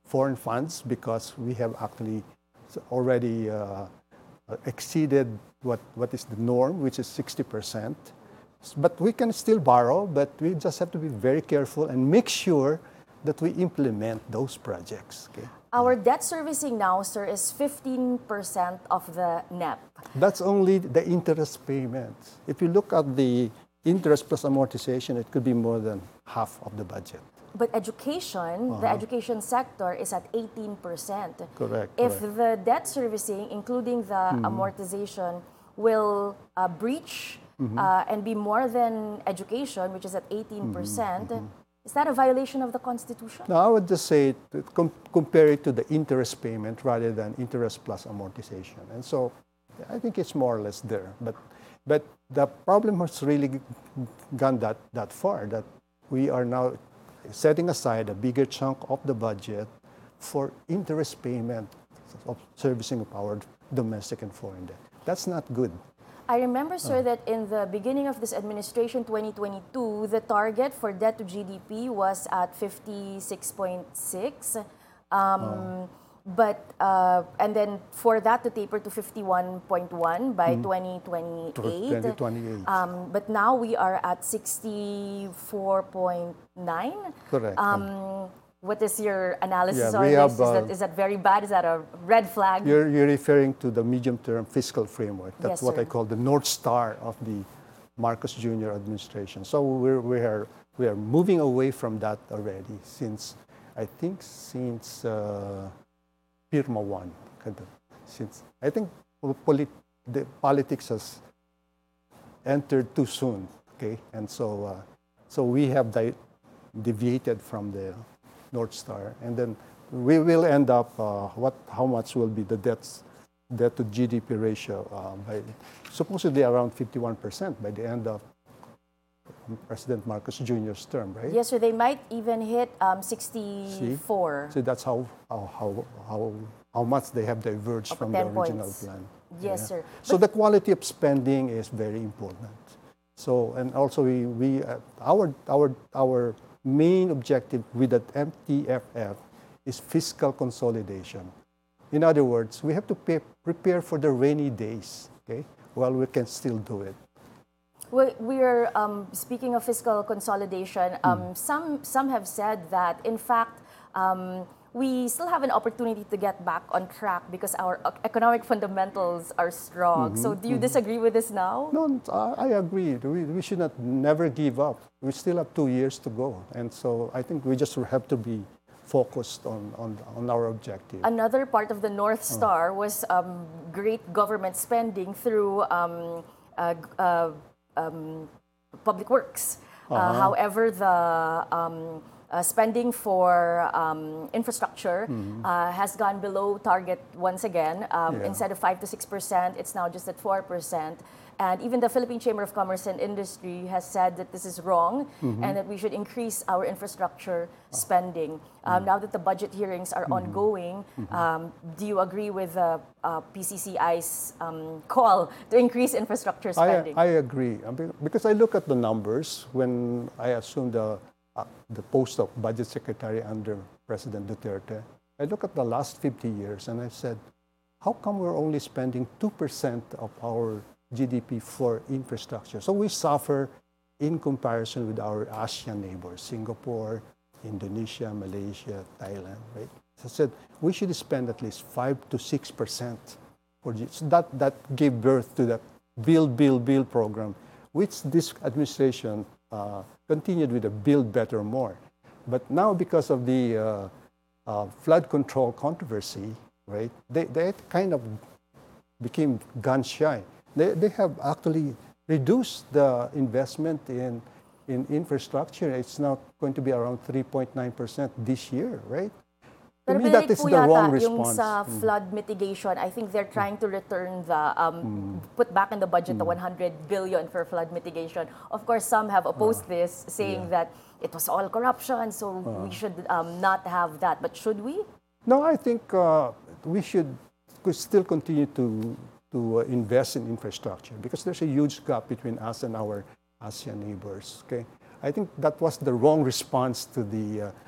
foreign funds because we have actually already exceeded what is the norm, which is 60%. But we can still borrow, but we just have to be very careful and make sure that we implement those projects. Okay? Our debt servicing now, sir, is 15% of the NEP. That's only the interest payments. If you look at the interest plus amortization, it could be more than half of the budget. But education, the education sector is at 18%. Correct. If the debt servicing, including the amortization, will breach and be more than education, which is at 18%, is that a violation of the Constitution? No, I would just say compare it to the interest payment rather than interest plus amortization. And so I think it's more or less there. But the problem has really gone that far, that we are now setting aside a bigger chunk of the budget for interest payment of servicing of our domestic and foreign debt. That's not good. I remember, sir, that in the beginning of this administration, 2022, the target for debt to GDP was at 56.6. And then for that to taper to 51.1 by 2028. 2028. But now we are at 64.9. Correct. What is your analysis on this? Is that very bad? Is that a red flag? You're referring to the medium-term fiscal framework. That's Yes, what sir. I call the North Star of the Marcos Jr. administration. So we are moving away from that already since Pirma 1. Since I think the politics has entered too soon. Okay, and so we have deviated from the North Star, and then we will end up how much will be the debt to GDP ratio by supposedly around 51% by the end of President Marcos Jr.'s term, right? Yes, sir. They might even hit 64. See, that's how much they have diverged from the original plan. Yes, sir. So the quality of spending is very important. So, and also our main objective with the MTFF is fiscal consolidation. In other words, we have to prepare for the rainy days, okay, while we can still do it. We are speaking of fiscal consolidation. Some have said that, in fact, we still have an opportunity to get back on track because our economic fundamentals are strong. So do you disagree with this now? No, I agree. We should never give up. We still have 2 years to go. And so I think we just have to be focused on our objective. Another part of the North Star was great government spending through public works. However, the spending for infrastructure has gone below target once again. Instead of 5 to 6%, it's now just at 4%. And even the Philippine Chamber of Commerce and Industry has said that this is wrong and that we should increase our infrastructure spending. Now that the budget hearings are ongoing, do you agree with the PCCI's call to increase infrastructure spending? I agree, because I look at the numbers when I assumed the post of budget secretary under President Duterte. I look at the last 50 years and I said, how come we're only spending 2% of our GDP for infrastructure? So we suffer in comparison with our ASEAN neighbors, Singapore, Indonesia, Malaysia, Thailand, right? So I said, we should spend at least 5 to 6% for GDP. So that gave birth to the Build program, which this administration continued with the Build Better More. But now because of the flood control controversy, right, they kind of became gun shy. They have actually reduced the investment in infrastructure. It's now going to be around 3.9% this year, right? To me, that is the wrong response. Yung sa flood mitigation, I think they're trying to return the, put back in the budget the 100 billion for flood mitigation. Of course, some have opposed this, saying that it was all corruption, so we should not have that. But should we? No, I think we should still continue to invest in infrastructure because there's a huge gap between us and our ASEAN neighbors. Okay, I think that was the wrong response to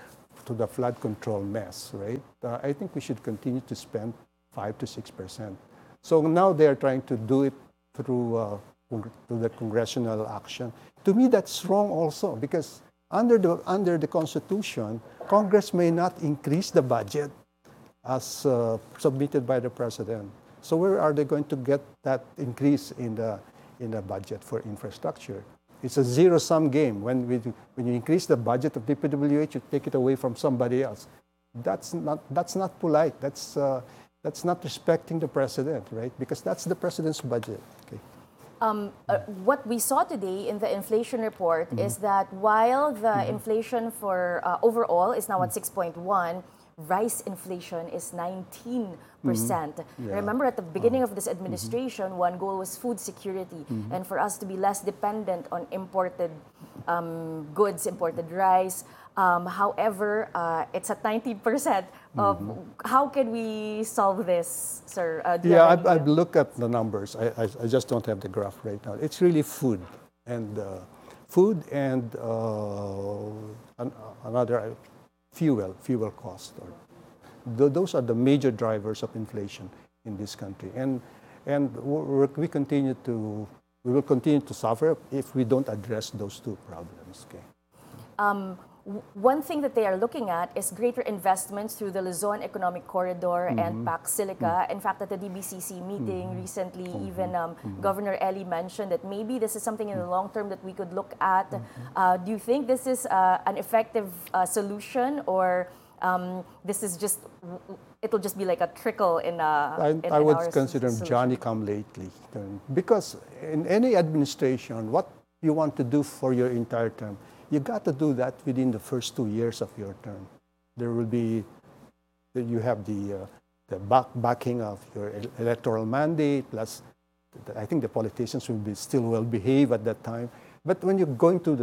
to the flood control mess, right? I think we should continue to spend 5 to 6%. So now they are trying to do it through the congressional action. To me, that's wrong also, because under the Constitution, Congress may not increase the budget as submitted by the President. So where are they going to get that increase in the budget for infrastructure? It's a zero-sum game. When you increase the budget of DPWH, you take it away from somebody else. That's not polite. That's not respecting the President, right? Because that's the President's budget. Okay. What we saw today in the inflation report is that while the inflation for overall is now at 6.1, rice inflation is 19%. Yeah. Remember, at the beginning of this administration, one goal was food security, and for us to be less dependent on imported goods, imported rice. However, it's at 90%. How can we solve this, sir? I've looked at the numbers. I just don't have the graph right now. It's really food and another fuel cost. Those are the major drivers of inflation in this country, and we will continue to suffer if we don't address those two problems. Okay. One thing that they are looking at is greater investments through the Luzon Economic Corridor and PAC Silica. In fact, at the DBCC meeting recently, even Governor Eli mentioned that maybe this is something in the long term that we could look at. Do you think this is an effective solution, or this is just, it'll just be like a trickle in I would consider Johnny come lately, because in any administration, what you want to do for your entire term, you got to do that within the first 2 years of your term. There will be, you have the backing of your electoral mandate, plus I think the politicians will be still well behaved at that time. But when you're going to the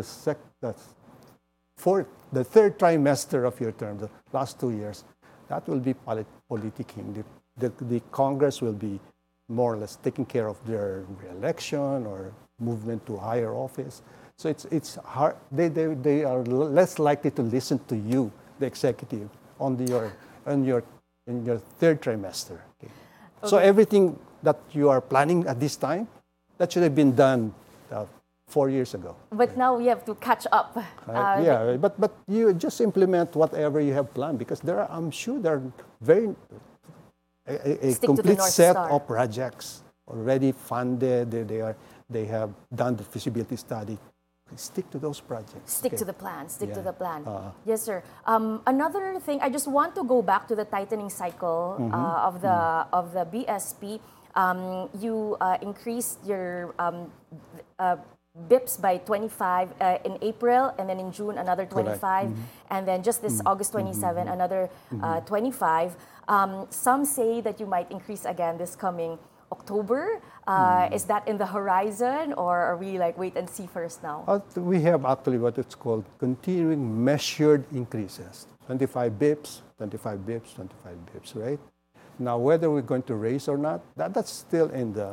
third trimester of your term, the last 2 years, that will be politicking. The Congress will be more or less taking care of their re-election or movement to higher office. So it's hard. They are less likely to listen to you, the executive, in your third trimester. Okay. So everything that you are planning at this time, that should have been done 4 years ago. But now we have to catch up. But you just implement whatever you have planned, because I'm sure there are a complete set of projects already funded. They have done the feasibility study. Stick to those projects. Stick to the plan. Stick to the plan. Yes, sir. Another thing, I just want to go back to the tightening cycle of the BSP. You increased your BIPs by 25 in April, and then in June another 25, and then just this August 27 another 25. Some say that you might increase again this coming October. Is that in the horizon, or are we like wait and see first now? We have actually what it's called continuing measured increases. 25 bips, 25 bips, 25 bips, right? Now, whether we're going to raise or not, that's still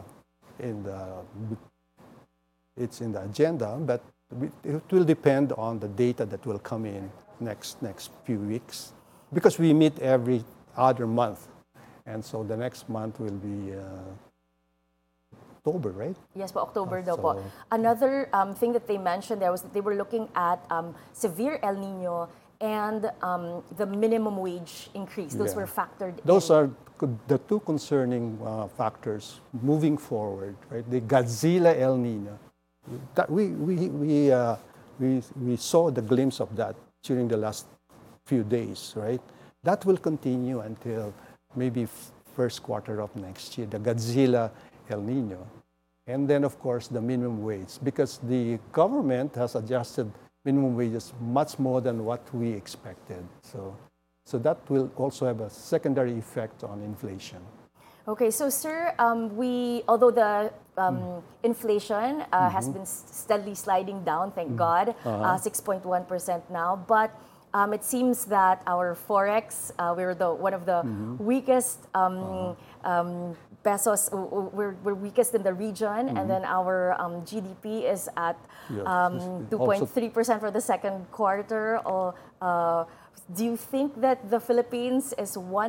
it's in the agenda, but it will depend on the data that will come in next few weeks, because we meet every other month, and so the next month will be October, right? Yes, but October daw po. Another thing that they mentioned there was that they were looking at severe El Nino and the minimum wage increase. Those were factored in. Those are the two concerning factors moving forward, right? The Godzilla El Nino. That we saw the glimpse of that during the last few days, right? That will continue until maybe first quarter of next year, the Godzilla El Nino. And then, of course, the minimum wage, because the government has adjusted minimum wages much more than what we expected. So that will also have a secondary effect on inflation. Okay, so sir, although the inflation has been steadily sliding down, thank God, 6.1% now, but it seems that our forex, we're one of the weakest pesos, we're weakest in the region, and then our GDP is at 2.3% for the second quarter, Do you think that the Philippines is one